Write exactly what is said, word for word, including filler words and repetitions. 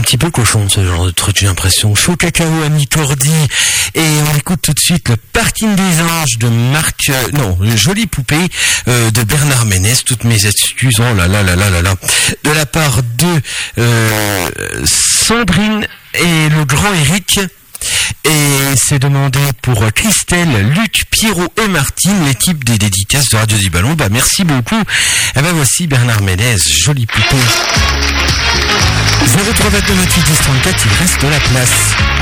petit peu cochon ce genre de truc, j'ai l'impression. Chaud cacao Annie Cordy. Et on écoute tout de suite le Parking des Anges de Marc, euh, non, le Jolie Poupée euh, de Bernard Ménez. Toutes mes excuses, oh là là là là là là. De la part de euh, Sandrine et le grand Eric. Et c'est demandé pour Christelle, Luc, Pierrot et Martine, l'équipe des dédicaces de Radio du Ballon. Bah merci beaucoup. Et ben voici Bernard Ménez, Jolie Poupée. zéro trois vingt-neuf vingt-huit dix trente-quatre, il reste de la place.